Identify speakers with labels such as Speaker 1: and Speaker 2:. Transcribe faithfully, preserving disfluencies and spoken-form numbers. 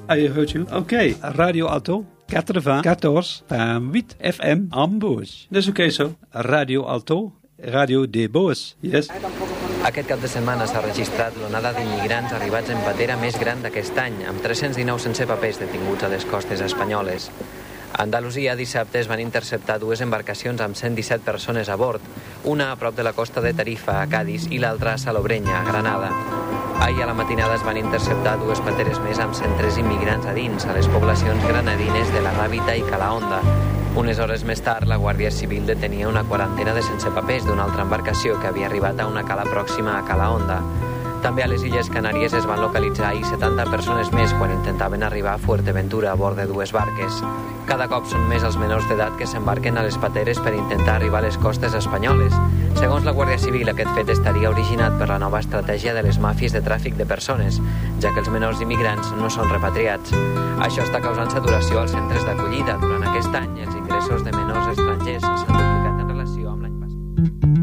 Speaker 1: I heard you. Okay.
Speaker 2: Radio Alto, quatre-vingts, quatorze, huit F M, Ambos.
Speaker 1: That's okay, so.
Speaker 2: Radio Alto, Radio de Boas.
Speaker 1: Yes.
Speaker 3: Aquest cap de setmana s'ha registrat l'onada d'immigrants arribats en patera més gran d'aquest any, amb tres-cents dinou sense papers detinguts a les costes espanyoles. A Andalusia, dissabte, es van interceptar dues embarcacions amb cent disset persones a bord, una a prop de la costa de Tarifa, a Cádiz, i l'altra a Salobreña, a Granada. Ahir a la matinada es van interceptar dues pateres més amb cent tres immigrants a dins, a les poblacions granadines de la Rábita i Calahonda. Unes hores més tard, la Guàrdia Civil detenia una quarantena de sense papers d'una altra embarcació que havia arribat a una cala pròxima a Calahonda. També a les Illes Canàries es van localitzar ahir setanta persones més quan intentaven arribar a Fuerteventura a bord de dues barques. Cada cop són més els menors d'edat que s'embarquen a les pateres per intentar arribar a les costes espanyoles. Segons la Guàrdia Civil, aquest fet estaria originat per la nova estratègia de les màfies de tràfic de persones, ja que els menors immigrants no són repatriats. Això està causant saturació als centres d'acollida. Durant aquest any, els ingressos de menors estrangers